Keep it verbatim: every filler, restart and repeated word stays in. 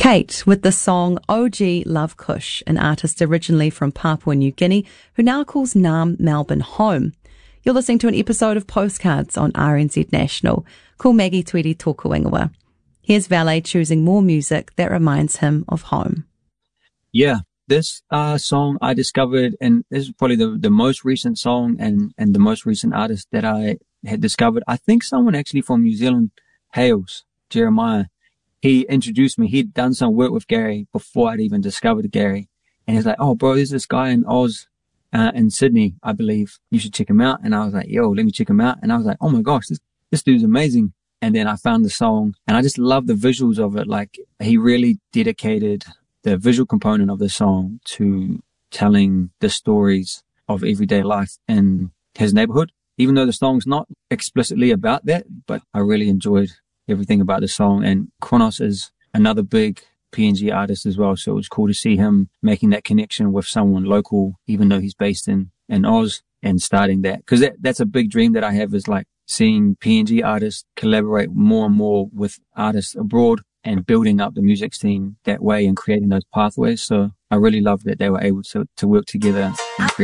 Kate with the song O G Love Kush, an artist originally from Papua New Guinea who now calls Naarm, Melbourne home. You're listening to an episode of Postcards on R N Z National. Ko Maggie Tweedy tōku ingoa. Here's Valet choosing more music that reminds him of home. Yeah, this uh, song I discovered, and this is probably the, the most recent song and, and the most recent artist that I had discovered. I think someone actually from New Zealand, Hales, Jeremiah, he introduced me. He'd done some work with Gary before I'd even discovered Gary. And he's like, oh, bro, there's this guy in Oz, uh, in Sydney, I believe. You should check him out. And I was like, yo, let me check him out. And I was like, oh my gosh, this, this dude's amazing. And then I found the song and I just love the visuals of it. Like, he really dedicated the visual component of the song to telling the stories of everyday life in his neighborhood. Even though the song's not explicitly about that, but I really enjoyed everything about the song. And Kronos is another big P N G artist as well. So it was cool to see him making that connection with someone local, even though he's based in, in Oz, and starting that. Cause that, that's a big dream that I have, is like seeing P N G artists collaborate more and more with artists abroad and building up the music scene that way and creating those pathways. So I really love that they were able to, to work together and create